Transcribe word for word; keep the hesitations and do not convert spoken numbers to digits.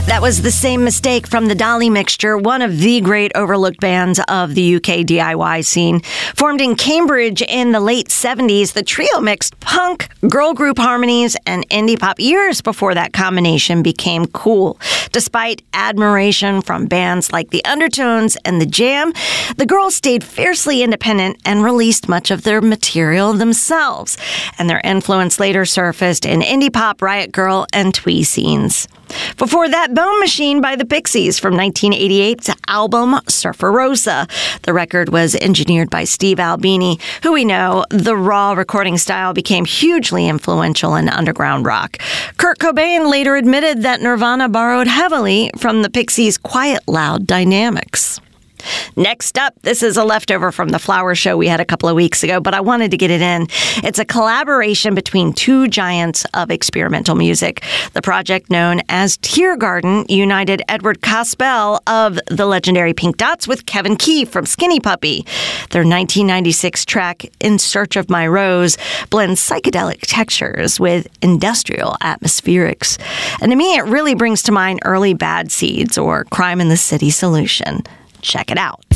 That was The Same Mistake from the Dolly Mixture, one of the great overlooked bands of the U K D I Y scene. Formed in Cambridge in the late seventies, the trio mixed punk, girl group harmonies, and indie pop years before that combination became cool. Despite admiration from bands like The Undertones and The Jam, the girls stayed fiercely independent and released much of their material themselves. And their influence later surfaced in indie pop, Riot Girl, and twee scenes. Before that, Bone Machine by the Pixies from nineteen eighty-eight's album Surfer Rosa. The record was engineered by Steve Albini, who we know the raw recording style became hugely influential in underground rock. Kurt Cobain later admitted that Nirvana borrowed heavily from the Pixies' quiet, loud dynamics. Next up, this is a leftover from the Flower Show we had a couple of weeks ago, but I wanted to get it in. It's a collaboration between two giants of experimental music. The project known as Tiergarten united Edward Caspel of the legendary Pink Dots with Kevin Key from Skinny Puppy. Their nineteen ninety-six track, In Search of My Rose, blends psychedelic textures with industrial atmospherics. And to me, it really brings to mind early Bad Seeds or Crime in the City Solution. Check it out.